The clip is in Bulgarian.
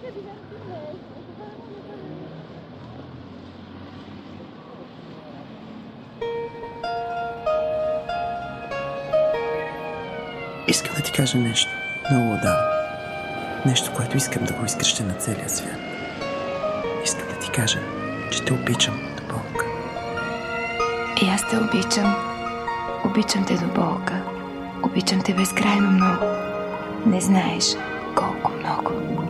Искам да ти кажа нещо. Много отдавна. Нещо, което искам да го изкрещя на целия свят. Искам да ти кажа, че те обичам до болка. И аз те обичам. Обичам те до болка. Обичам те безкрайно много. Не знаеш колко много.